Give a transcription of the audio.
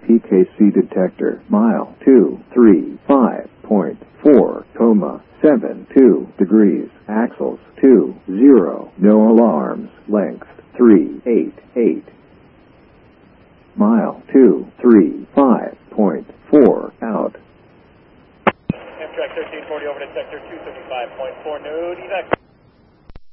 PKC detector. Mile 235.4, 72 degrees. Axles 20. No alarms. Length 388. Mile 235.4 out. Amtrak 1340 over to sector 235.4 nude, evac